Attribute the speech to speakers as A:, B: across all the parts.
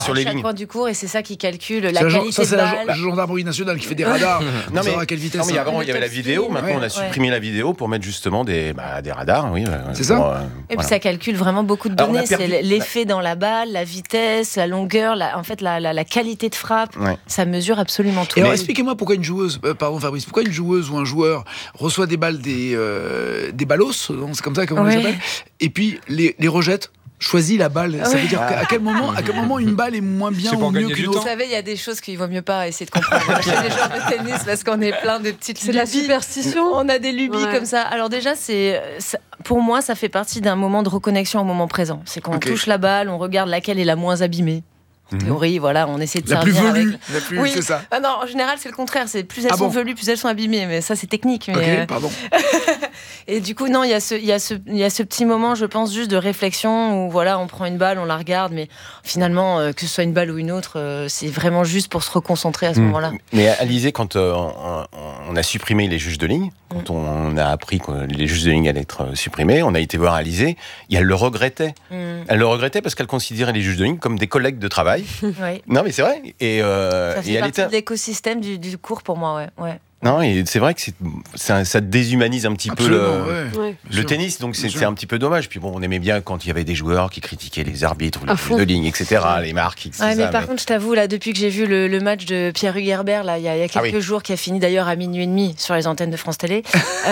A: sur les lignes.
B: À chaque point du cours, et c'est ça qui calcule la qualité de balle.
C: C'est la gendarmerie nationale qui fait des radars.
A: Non, mais
C: à quelle vitesse.
A: Non, mais avant, il y avait la vidéo. Maintenant, on a supprimé la vidéo pour mettre justement des radars. Oui,
C: c'est ça.
B: Et puis ça calcule vraiment beaucoup de données. C'est l'effet dans la balle, la vitesse, la longueur, la qualité de frappe. Ouais. Ça mesure absolument tout.
C: Et alors, expliquez-moi pourquoi une joueuse, pardon Fabrice, pourquoi une joueuse ou un joueur reçoit des balles, des ballos, c'est comme ça qu'on les appelle, et puis les rejette. Choisit la balle, ça veut dire qu'à quel moment une balle est moins bien ou mieux qu'une autre.
B: Vous savez, il y a des choses qu'il vaut mieux pas essayer de comprendre chez les joueurs de tennis parce qu'on est plein de petites
D: lubies. C'est la superstition.
B: On a des lubies comme ça. Alors déjà, pour moi, ça fait partie d'un moment de reconnexion au moment présent. C'est quand on touche la balle, on regarde laquelle est la moins abîmée. En théorie, voilà, on essaie de servir
C: velue,
B: avec...
C: Oui, c'est ça.
B: Ah non, en général, c'est le contraire. C'est plus elles sont velues, plus elles sont abîmées. Mais ça, c'est technique.
C: Mais pardon.
B: Et du coup, non, il y a ce petit moment, je pense, juste de réflexion où voilà, on prend une balle, on la regarde, mais finalement, que ce soit une balle ou une autre, c'est vraiment juste pour se reconcentrer à ce moment-là.
A: Mais Alizé, quand on a supprimé les juges de ligne, quand on a appris que les juges de ligne allaient être supprimés, on a été voir Alizé, et elle le regrettait. Elle le regrettait parce qu'elle considérait les juges de ligne comme des collègues de travail.
B: Oui.
A: Non, mais c'est vrai.
B: Ça fait partie de l'écosystème du cours pour moi, ouais.
A: Non, et c'est vrai que ça déshumanise un petit peu le tennis, donc c'est un petit peu dommage. Puis bon, on aimait bien quand il y avait des joueurs qui critiquaient les arbitres, les juges de ligne, etc., les marques, etc.
B: Mais par contre, je t'avoue, là, depuis que j'ai vu le match de Pierre-Hugues Herbert, là, il y a quelques jours, qui a fini d'ailleurs à 00h30 sur les antennes de France Télé,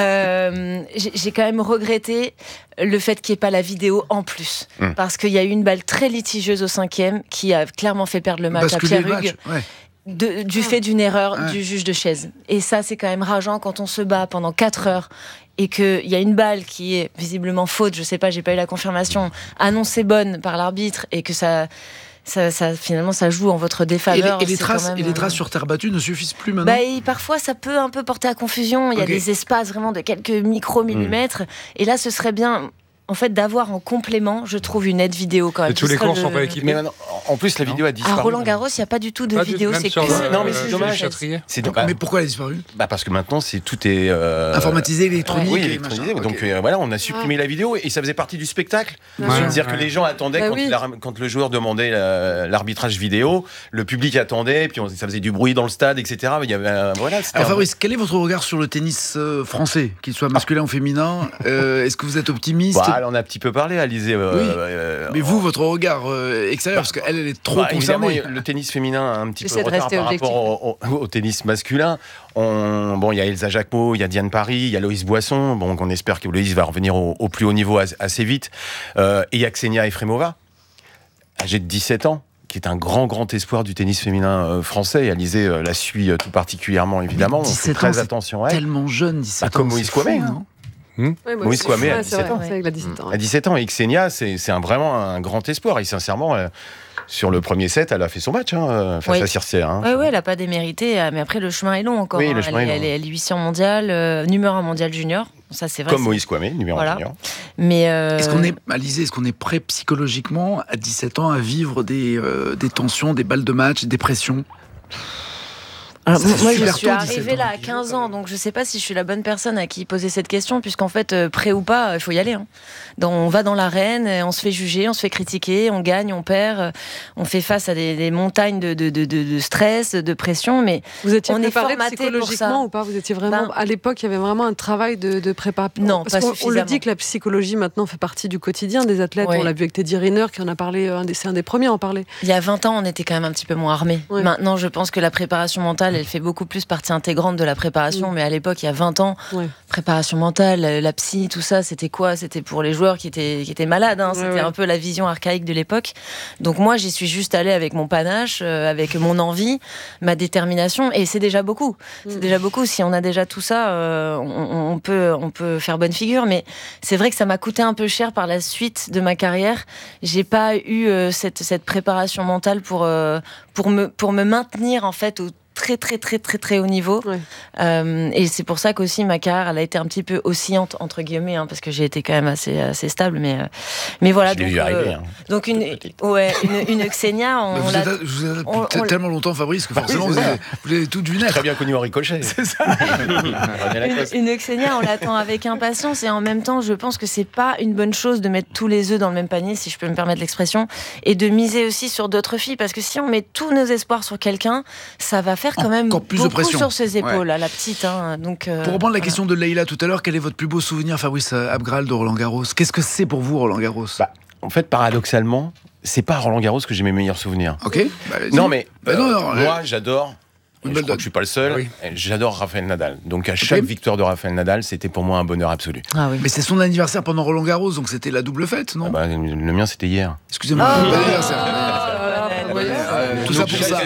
B: j'ai quand même regretté le fait qu'il n'y ait pas la vidéo en plus. Parce qu'il y a eu une balle très litigieuse au 5e qui a clairement fait perdre le match à Pierre-Hugues. Du fait d'une erreur du juge de chaise. Et ça, c'est quand même rageant quand on se bat pendant 4 heures et qu'il y a une balle qui est visiblement faute, je sais pas, j'ai pas eu la confirmation, annoncée bonne par l'arbitre et que ça finalement, ça joue en votre défaveur.
C: Et les traces sur terre battue ne suffisent plus maintenant.
B: Parfois, ça peut un peu porter à confusion. Il y a des espaces vraiment de quelques micro-millimètres. Et là, ce serait bien... En fait, d'avoir en complément, je trouve une aide vidéo quand même.
E: Et tous les cours sont pas équipés.
A: Mais en plus, la vidéo a disparu.
B: À Roland-Garros, il n'y a pas du tout de vidéo.
A: C'est non, mais c'est dommage.
C: Mais pourquoi elle a disparu ?
A: Parce que maintenant, tout est
C: informatisé, électronique.
A: Oui, électronisé. Donc voilà, on a supprimé la vidéo et ça faisait partie du spectacle. C'est-à-dire que les gens attendaient quand le joueur demandait l'arbitrage vidéo, le public attendait, puis ça faisait du bruit dans le stade, etc. Il y avait
C: Alors Fabrice, quel est votre regard sur le tennis français, qu'il soit masculin ou féminin ? Est-ce que vous êtes optimiste ?
A: Elle en a un petit peu parlé, Alizé.
C: Mais vous, votre regard extérieur, parce qu'elle est trop concernée.
A: Le tennis féminin a un petit peu de retard par rapport au tennis masculin. Il y a Elsa Jacquemot, il y a Diane Paris, il y a Loïs Boisson. On espère que Loïs va revenir au plus haut niveau assez vite. Et il y a Ksenia Efremova, âgée de 17 ans, qui est un grand espoir du tennis féminin français. Alizé la suit tout particulièrement, évidemment. On fait très attention à elle.
C: Tellement jeune, 17 ans.
A: Comme Moïse Kouamé, Moïse Kouamé à 17 ans.
D: Il a 17 ans.
A: À 17 ans, et Ksenia, c'est vraiment un grand espoir. Et sincèrement, sur le premier set, elle a fait son match face à Circé.
B: Oui, elle n'a pas démérité. Mais après, le chemin est long encore.
A: Oui, le chemin est long.
B: Elle est 800 mondiale, numéro 1 mondial junior. Ça, c'est vrai.
A: Comme Moïse Kouamé, numéro 1 junior.
B: Mais
C: est-ce qu'on est prêt psychologiquement à 17 ans à vivre des tensions, des balles de match, des pressions ?
B: Alors, moi, je suis arrivée là à 15 ans, donc je ne sais pas si je suis la bonne personne à qui poser cette question, puisqu'en fait, prêt ou pas, il faut y aller. On va dans l'arène, on se fait juger, on se fait critiquer, on gagne, on perd, on fait face à des montagnes de stress, de pression, mais
D: vous étiez
B: on est
D: préparé
B: formaté
D: psychologiquement ou pas ? Vous étiez vraiment à l'époque, il y avait vraiment un travail de préparation.
B: Non, pas suffisamment.
D: On le dit que la psychologie maintenant fait partie du quotidien des athlètes. On l'a vu avec Teddy Riner qui en a parlé, c'est un des premiers à en parler.
B: Il y a 20 ans, on était quand même un petit peu moins armés. Maintenant, je pense que la préparation mentale, elle fait beaucoup plus partie intégrante de la préparation, mais à l'époque, il y a 20 ans, préparation mentale, la psy, tout ça, c'était quoi ? C'était pour les joueurs qui étaient malades, c'était un peu la vision archaïque de l'époque. Donc moi, j'y suis juste allée avec mon panache, avec mon envie, ma détermination, et c'est déjà beaucoup. C'est déjà beaucoup. Si on a déjà tout ça, on peut faire bonne figure, mais c'est vrai que ça m'a coûté un peu cher par la suite de ma carrière. J'ai pas eu cette préparation mentale pour me maintenir en fait au très très très très très haut niveau. Et c'est pour ça qu'aussi ma carrière, elle a été un petit peu oscillante entre guillemets, parce que j'ai été quand même assez stable, mais voilà.
A: Je l'ai vu arriver.
B: Donc une Xenia,
C: je vous ai depuis tellement longtemps, Fabrice, que forcément vous avez tout deviné.
A: Très bien connu en ricochet.
C: C'est ça.
B: Une Xenia, on l'attend avec impatience, et en même temps, je pense que c'est pas une bonne chose de mettre tous les œufs dans le même panier, si je peux me permettre l'expression, et de miser aussi sur d'autres filles, parce que si on met tous nos espoirs sur quelqu'un, ça va faire quand même
C: plus
B: beaucoup
C: de pression
B: sur ses épaules, la petite. Donc,
C: pour reprendre la question de Leïla tout à l'heure, quel est votre plus beau souvenir, Fabrice Abgral, de Roland-Garros ? Qu'est-ce que c'est pour vous, Roland-Garros ?
A: En fait, paradoxalement, c'est pas à Roland-Garros que j'ai mes meilleurs souvenirs.
C: Ok.
A: Non, mais moi, j'adore. Je crois que je suis pas le seul.
C: Oui.
A: J'adore Rafael Nadal. Donc à chaque victoire de Rafael Nadal, c'était pour moi un bonheur absolu.
B: Ah oui.
C: Mais c'est son anniversaire pendant Roland-Garros, donc c'était la double fête, non ?
A: Le mien, c'était hier.
C: Excusez-moi. Bon anniversaire. Tout ça pour ça.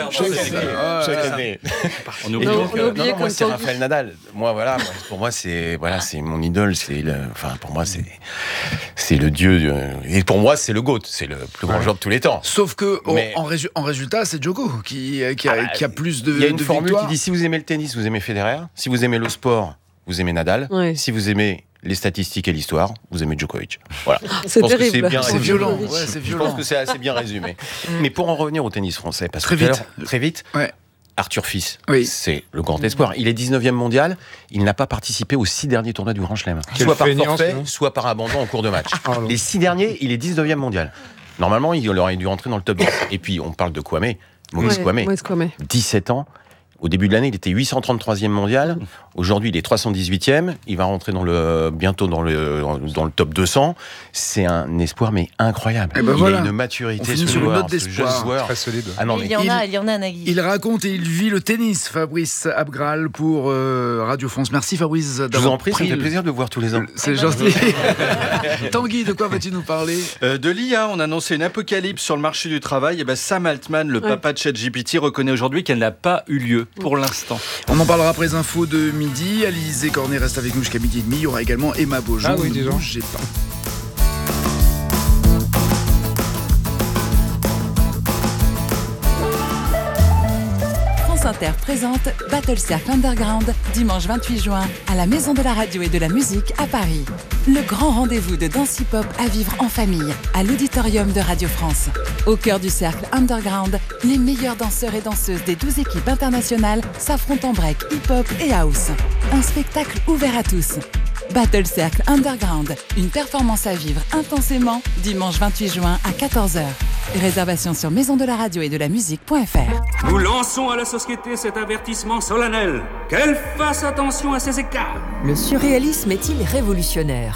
A: Chaque année.
D: On oublie
A: moi, c'est Rafael Nadal. Moi, pour moi, c'est mon idole. Pour moi, c'est le dieu. Et pour moi, c'est le GOAT. C'est le plus grand joueur de tous les temps.
C: Sauf que en résultat, c'est Djoko qui a plus de.
A: Il y a une formule
C: victoires.
A: qui dit si vous aimez le tennis, vous aimez Federer. Si vous aimez le sport, vous aimez Nadal.
D: Oui.
A: Si vous aimez les statistiques et l'histoire, vous aimez Djokovic. Voilà.
D: C'est terrible.
C: C'est violent.
A: Je pense que c'est assez bien résumé. Mais pour en revenir au tennis français, parce
C: très
A: que très vite,
C: ouais.
A: Arthur Fils,
C: c'est
A: le grand espoir. Il est 19e mondial, il n'a pas participé aux 6 derniers tournois du Grand Chelem. Soit par forfait, soit par abandon en cours de match. Les 6 derniers, il est 19e mondial. Normalement, il aurait dû rentrer dans le top 10. Et puis, on parle de Kwame, Maurice Kwame. 17 ans. Au début de l'année, il était 833e mondial. Aujourd'hui, il est 318e. Il va rentrer bientôt dans le top 200. C'est un espoir, mais incroyable. Il a une maturité, ce jeune joueur.
C: Très solide.
B: Il y en a, Nagui.
C: Il raconte et il vit le tennis, Fabrice Abgral, pour Radio France. Merci, Fabrice, d'avoir
A: Je vous en prie, ça me fait plaisir de vous voir tous les ans.
C: C'est gentil. Tanguy, de quoi vas-tu nous parler ?
E: De l'IA, on a annoncé une apocalypse sur le marché du travail. Et Sam Altman, le papa de ChatGPT, reconnaît aujourd'hui qu'elle n'a pas eu lieu. Pour l'instant.
C: On en parlera après les infos de midi. Alizé Cornet reste avec nous jusqu'à midi et demi. Il y aura également Emma Beaujon.
F: Ah oui, déjà.
C: Bougez pas.
G: France Inter présente Battle Circle Underground, dimanche 28 juin, à la Maison de la Radio et de la Musique à Paris. Le grand rendez-vous de danse hip-hop à vivre en famille, à l'auditorium de Radio France. Au cœur du cercle Underground, les meilleurs danseurs et danseuses des 12 équipes internationales s'affrontent en break, hip-hop et house. Un spectacle ouvert à tous. Battle Circle Underground, une performance à vivre intensément, dimanche 28 juin à 14h. Réservation sur maisondelaradio et de la musique.fr.
H: Nous lançons à la société cet avertissement solennel. Qu'elle fasse attention à ses écarts.
I: Le surréalisme est-il révolutionnaire ?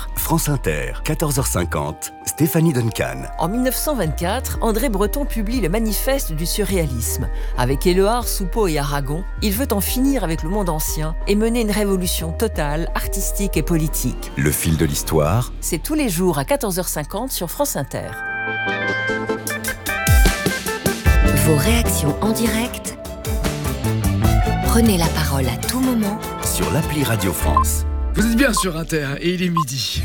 J: France Inter, 14h50, Stéphanie Duncan.
I: En 1924, André Breton publie le manifeste du surréalisme. Avec Éluard, Soupeau et Aragon, il veut en finir avec le monde ancien et mener une révolution totale, artistique et politique.
J: Le fil de l'histoire.
I: C'est tous les jours à 14h50 sur France Inter.
K: Vos réactions en direct. Prenez la parole à tout moment
J: sur l'appli Radio France.
C: Vous êtes bien sur Inter et il est midi.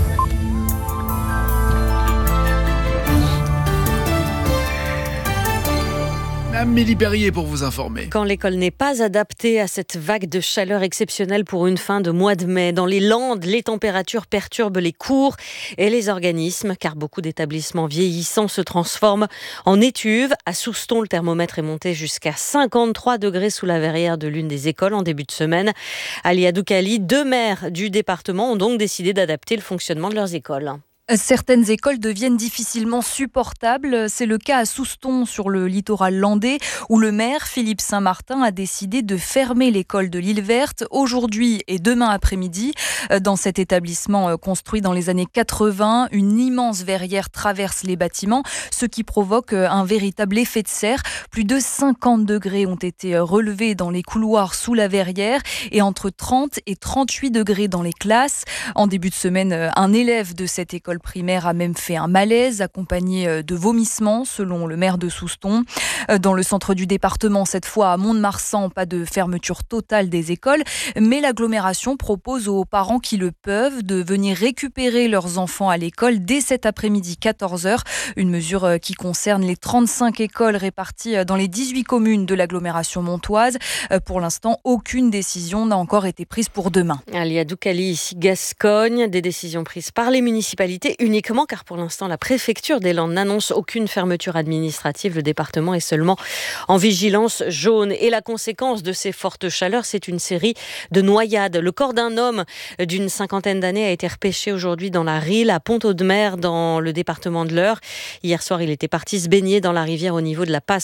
C: Amélie Perrier pour vous informer.
L: Quand l'école n'est pas adaptée à cette vague de chaleur exceptionnelle pour une fin de mois de mai, dans les Landes, les températures perturbent les cours et les organismes, car beaucoup d'établissements vieillissants se transforment en étuves. À Souston, le thermomètre est monté jusqu'à 53 degrés sous la verrière de l'une des écoles en début de semaine. Ali Adoukali, 2 maires du département ont donc décidé d'adapter le fonctionnement de leurs écoles.
M: Certaines écoles deviennent difficilement supportables. C'est le cas à Souston, sur le littoral landais, où le maire, Philippe Saint-Martin, a décidé de fermer l'école de l'Île Verte aujourd'hui et demain après-midi. Dans cet établissement construit dans les années 80, une immense verrière traverse les bâtiments, ce qui provoque un véritable effet de serre. Plus de 50 degrés ont été relevés dans les couloirs sous la verrière et entre 30 et 38 degrés dans les classes. En début de semaine, un élève de cette école l'école primaire a même fait un malaise accompagné de vomissements, selon le maire de Souston. Dans le centre du département, cette fois à Mont-de-Marsan, pas de fermeture totale des écoles, mais l'agglomération propose aux parents qui le peuvent de venir récupérer leurs enfants à l'école dès cet après-midi 14h. Une mesure qui concerne les 35 écoles réparties dans les 18 communes de l'agglomération montoise. Pour l'instant, aucune décision n'a encore été prise pour demain.
L: Alia Doukali, ici Gascogne, des décisions prises par les municipalités uniquement car pour l'instant la préfecture des Landes n'annonce aucune fermeture administrative. Le département est seulement en vigilance jaune. Et la conséquence de ces fortes chaleurs, c'est une série de noyades. Le corps d'un homme d'une 50aine d'années a été repêché aujourd'hui dans la Rille, à Pont-Audemer, dans le département de l'Eure. Hier soir, il était parti se baigner dans la rivière au niveau de la passe